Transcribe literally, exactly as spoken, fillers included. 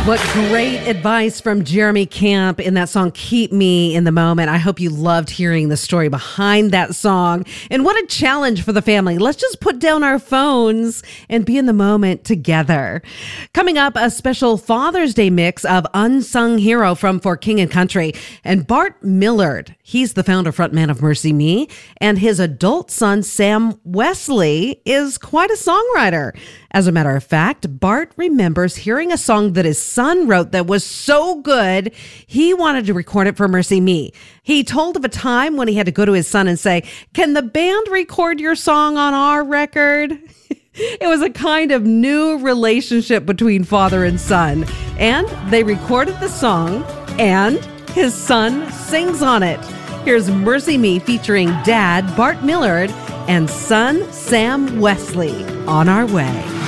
What great advice from Jeremy Camp in that song, Keep Me in the Moment. I hope you loved hearing the story behind that song. And what a challenge for the family. Let's just put down our phones and be in the moment together. Coming up, a special Father's Day mix of Unsung Hero from For King and Country. And Bart Millard, he's the founder frontman of MercyMe, and his adult son, Sam Wesley, is quite a songwriter. As a matter of fact, Bart remembers hearing a song that his son wrote that was so good, he wanted to record it for MercyMe. He told of a time when he had to go to his son and say, "Can the band record your song on our record?" It was a kind of new relationship between father and son. And they recorded the song, and his son sings on it. Here's MercyMe featuring Dad, Bart Millard, and son, Sam Wesley, On Our Way.